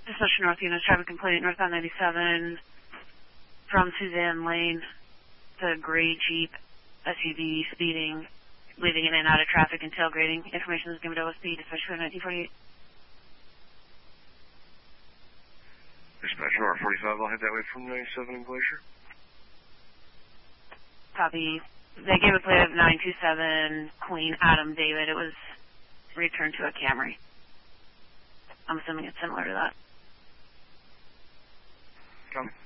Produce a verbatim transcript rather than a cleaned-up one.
Dispatcher North Units, traffic complaint, northbound ninety-seven, from Suzanne Lane, the gray Jeep S U V speeding, leaving in and out of traffic and tailgating. Information is given to O S P, dispatcher nineteen forty-eight. Dispatcher R forty-five, I'll head that way from ninety-seven in Glacier. Copy. They gave a plate of nine two seven Queen Adam David. It was returned to a Camry. I'm assuming it's similar to that. Come.